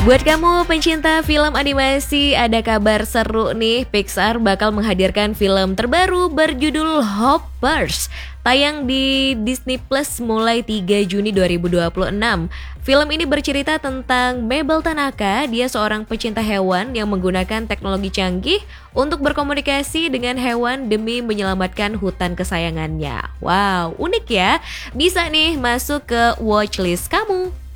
Buat kamu pencinta film animasi, ada kabar seru nih. Pixar bakal menghadirkan film terbaru berjudul Hoppers, tayang di Disney Plus mulai 3 Juni 2026. Film ini bercerita tentang Mabel Tanaka. Dia seorang pecinta hewan yang menggunakan teknologi canggih untuk berkomunikasi dengan hewan demi menyelamatkan hutan kesayangannya. Wow, unik ya. Bisa nih masuk ke watchlist kamu.